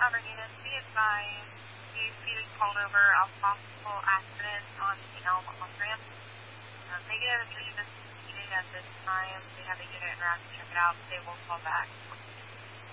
Tower unit, be advised, CAC was called over a possible accident on the Elm off-ramp. Negative attrition is needed at this time. They have a unit around to check it out. They will call back.